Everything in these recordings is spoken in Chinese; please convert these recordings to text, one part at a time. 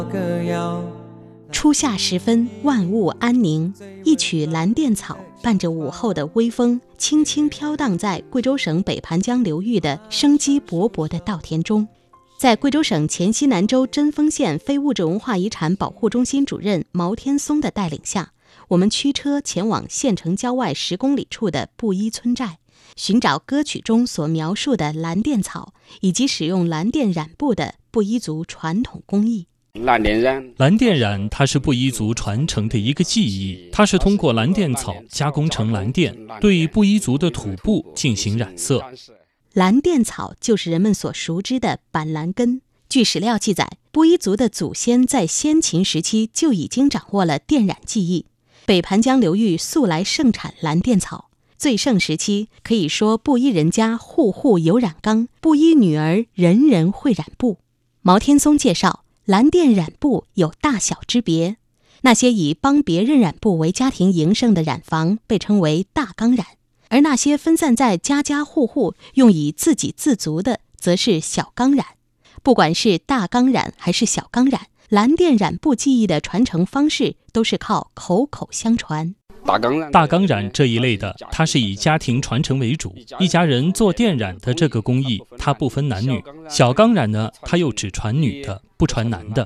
初夏时分，万物安宁，一曲蓝靛草伴着午后的微风，轻轻飘荡在贵州省北盘江流域的生机勃勃的稻田中。在贵州省黔西南州贞丰县非物质文化遗产保护中心主任毛天松的带领下，我们驱车前往县城郊外10公里处的布依村寨，寻找歌曲中所描述的蓝靛草以及使用蓝靛染布的布依族传统工艺。 蓝靛染它是布依族传承的一个技艺，它是通过蓝靛草加工成蓝靛，对布依族的土布进行染色。 蓝靛草就是人们所熟知的板蓝根。据史料记载，布依族的祖先在先秦时期就已经掌握了靛染技艺。北盘江流域素来盛产蓝靛草，最盛时期可以说布依人家户户有染缸，布依女儿人人会染布。毛天松介绍，蓝靛染布有大小之别，那些以帮别人染布为家庭营生的染坊被称为大缸染，而那些分散在家家户户用以自给自足的则是小缸染。不管是大缸染还是小缸染，蓝靛染布技艺的传承方式都是靠口口相传。 大缸染这一类的，它是以家庭传承为主，一家人做靛染的这个工艺，它不分男女。小缸染呢，它又只传女的，不传男的。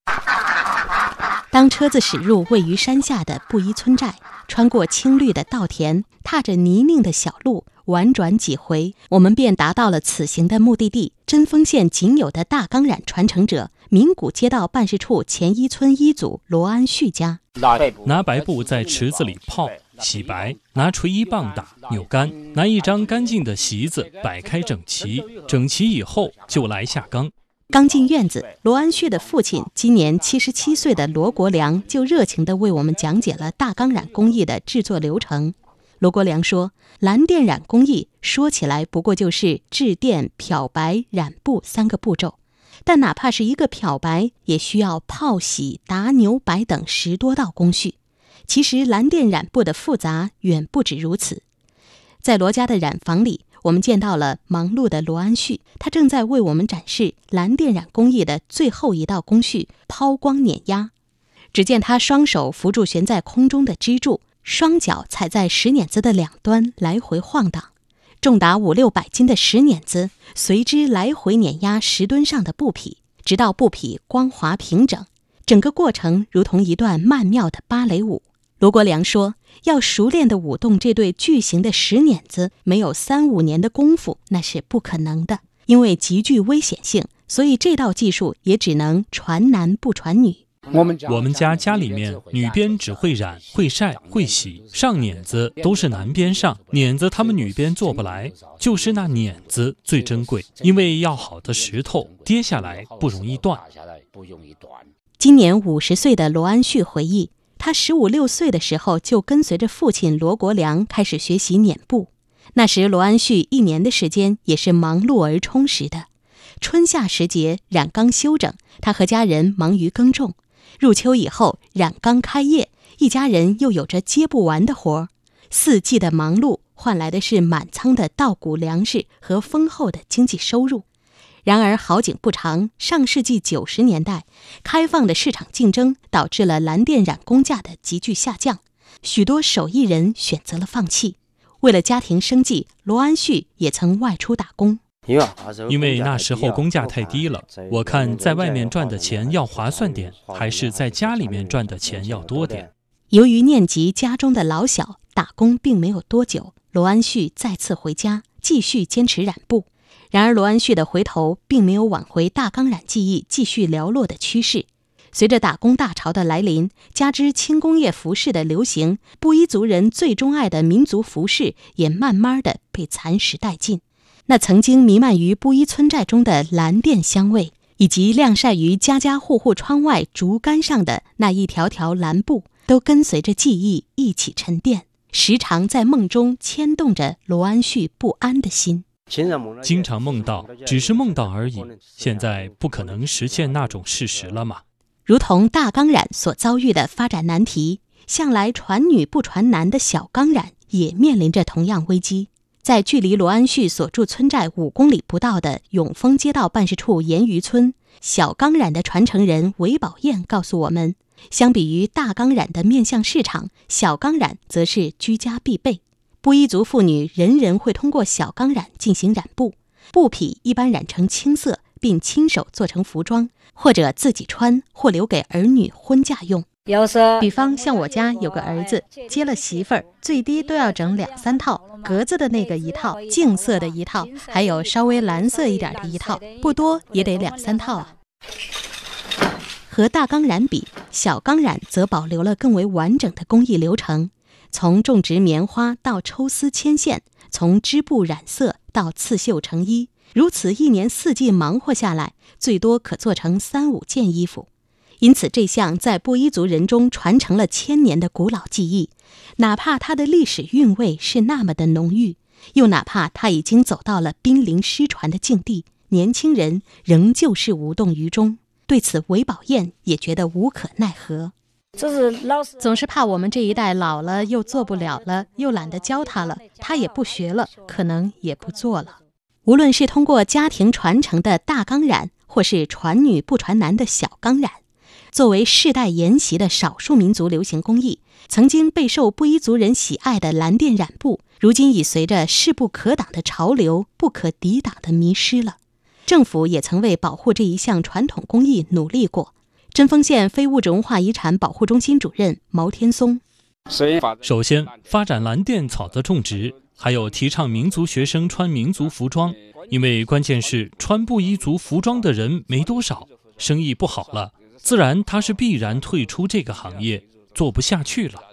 当车子驶入位于山下的布依村寨，穿过青绿的稻田，踏着泥泞的小路，婉转几回，我们便达到了此行的目的地——贞丰县仅有的大缸染传承者名古街道办事处前一村一组罗安旭家。 拿白布在池子里泡洗白，拿锤一棒打扭干，拿一张干净的席子摆开整齐，整齐以后就来下缸。 刚进院子，罗安旭的父亲今年77岁的罗国良就热情地为我们讲解了大缸染工艺的制作流程。罗国良说，蓝靛染工艺说起来不过就是制靛、漂白、染布3个步骤，但哪怕是一个漂白，也需要泡洗、打扭摆等10多道工序。其实蓝靛染布的复杂远不止如此。在罗家的染坊里，我们见到了忙碌的罗安旭，他正在为我们展示蓝靛染工艺的最后一道工序——抛光碾压。只见他双手扶住悬在空中的支柱，双脚踩在石碾子的两端来回晃荡，重达500-600斤的石碾子随之来回碾压石墩上的布匹，直到布匹光滑平整。整个过程如同一段曼妙的芭蕾舞。罗国良说，要熟练地舞动这对巨型的石碾子，没有3-5年的功夫那是不可能的，因为极具危险性，所以这道技术也只能传男不传女。 我们家里面女编只会染、会晒、会洗，上碾子都是男编上，碾子他们女编做不来，就是那碾子最珍贵，因为要好的石头跌下来不容易断。 今年50岁的罗安旭回忆，他15-16岁的时候就跟随着父亲罗国良开始学习碾布。那时罗安旭1年的时间也是忙碌而充实的。春夏时节染缸休整，他和家人忙于耕种。入秋以后染缸开业，一家人又有着接不完的活。4季的忙碌换来的是满仓的稻谷粮食和丰厚的经济收入。然而好景不长，上世纪90年代，开放的市场竞争导致了蓝靛染工价的急剧下降，许多手艺人选择了放弃。为了家庭生计，罗安旭也曾外出打工。 因为那时候工价太低了，我看在外面赚的钱要划算点，还是在家里面赚的钱要多点。 由于念及家中的老小，打工并没有多久，罗安旭再次回家，继续坚持染布。然而罗安旭的回头并没有挽回大缸染技艺继续寥落的趋势。随着打工大潮的来临，加之轻工业服饰的流行，布依族人最钟爱的民族服饰也慢慢的被蚕食殆尽。那曾经弥漫于布依村寨中的蓝靛香味，以及晾晒于家家户户窗外竹竿上的那一条条蓝布，都跟随着记忆一起沉淀，时常在梦中牵动着罗安旭不安的心。 经常梦到，只是梦到而已，现在不可能实现那种事实了嘛。 如同大缸染所遭遇的发展难题，向来传女不传男的小缸染也面临着同样危机。在距离罗安旭所住村寨5公里不到的永丰街道办事处盐鱼村， 小钢染的传承人韦宝燕告诉我们，相比于大钢染的面向市场，小钢染则是居家必备。布依族妇女人人会通过小钢染进行染布，布匹一般染成青色，并亲手做成服装，或者自己穿，或留给儿女婚嫁用。比方像我家有个儿子接了媳妇儿，最低都要整2-3套，格子的那个一套，净色的一套，还有稍微蓝色一点的一套，不多也得2-3套啊。和大钢染比，小钢染则保留了更为完整的工艺流程，从种植棉花到抽丝牵线，从织布染色到刺绣成衣，如此一年四季忙活下来，最多可做成3-5件衣服。因此这项在布依族人中传承了1000年的古老技艺，哪怕它的历史韵味是那么的浓郁，又哪怕它已经走到了濒临失传的境地，年轻人仍旧是无动于衷。对此韦宝燕也觉得无可奈何，总是怕我们这一代老了又做不了了，又懒得教他了，他也不学了，可能也不做了。无论是通过家庭传承的大钢染，或是传女不传男的小钢染，作为世代沿袭的少数民族流行工艺，曾经备受布依族人喜爱的蓝靛染布，如今已随着势不可挡的潮流不可抵挡地迷失了。政府也曾为保护这一项传统工艺努力过。针锋县非物质文化遗产保护中心主任毛天松： 首先，发展蓝靛草的种植，还有提倡民族学生穿民族服装，因为关键是穿布依族服装的人没多少，生意不好了，自然他是必然退出这个行业，做不下去了。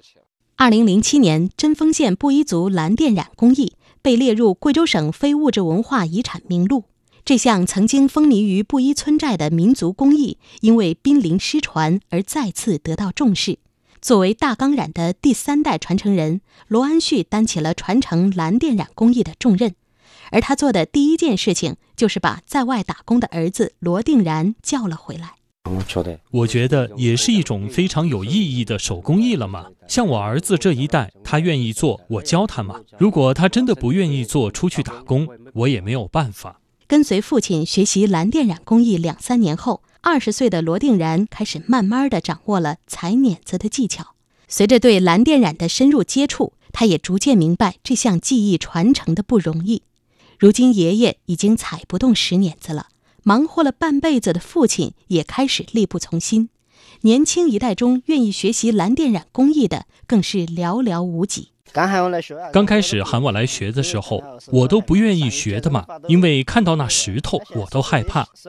2007年，针锋县布依族蓝靛染工艺被列入贵州省非物质文化遗产名录。这项曾经风靡于布依村寨的民族工艺，因为濒临失传而再次得到重视。作为大钢染的第3代传承人，罗安旭担起了传承蓝靛染工艺的重任。而他做的第一件事情，就是把在外打工的儿子罗定然叫了回来。 我觉得也是一种非常有意义的手工艺了嘛。像我儿子这一代，他愿意做，我教他嘛。如果他真的不愿意做，出去打工，我也没有办法。 跟随父亲学习蓝靛染工艺2-3年后，20岁的罗定然开始慢慢地掌握了裁捻子的技巧。随着对蓝靛染的深入接触，他也逐渐明白这项技艺传承的不容易。如今爷爷已经踩不动石捻子了，忙活了半辈子的父亲也开始力不从心。年轻一代中愿意学习蓝靛染工艺的更是寥寥无几。 刚开始喊我来学的时候，我都不愿意学的嘛，因为看到那石头我都害怕。